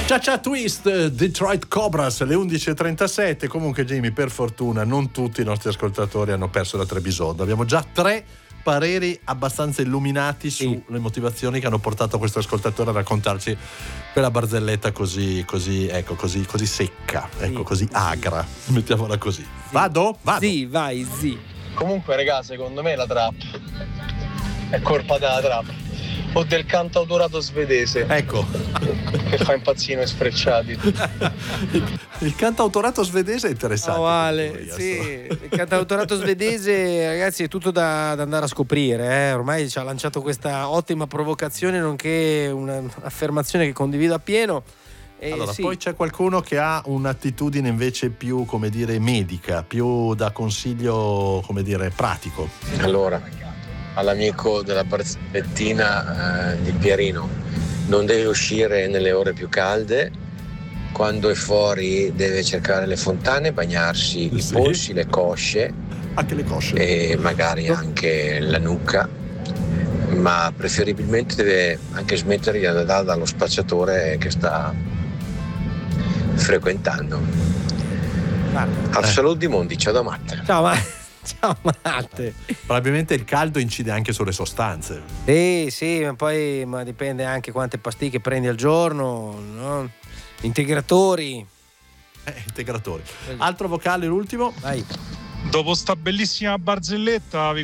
Cha-cha Twist, Detroit Cobras, alle 11.37. Comunque, Jimmy, per fortuna non tutti i nostri ascoltatori hanno perso la Trebisonda. Abbiamo già 3 pareri abbastanza illuminati sulle motivazioni che hanno portato questo ascoltatore a raccontarci quella barzelletta così secca, così agra, mettiamola così. Vado? Sì, vai, sì. Comunque, regà, secondo me la trap è colpa della trap o del cantautorato svedese, ecco, che fa impazzire i sfrecciati. Il cantautorato svedese è interessante. Vale, sì, il cantautorato svedese, ragazzi, è tutto da andare a scoprire. Ormai ci ha lanciato questa ottima provocazione, nonché un'affermazione che condivido appieno. Allora, poi c'è qualcuno che ha un'attitudine invece più, come dire, medica, più da consiglio, come dire, pratico. Allora, all'amico della barzettina di Pierino, non deve uscire nelle ore più calde, quando è fuori deve cercare le fontane, bagnarsi i polsi, le cosce, anche le cosce e magari anche la nuca, ma preferibilmente deve anche smettere di andare dallo spacciatore che sta frequentando. Al saluto di Mondi, ciao da Matte. Ciao Matte. Probabilmente il caldo incide anche sulle sostanze. Sì, ma poi dipende anche quante pasticche prendi al giorno, no? Integratori. Altro vocale, l'ultimo. Vai. Dopo sta bellissima barzelletta vi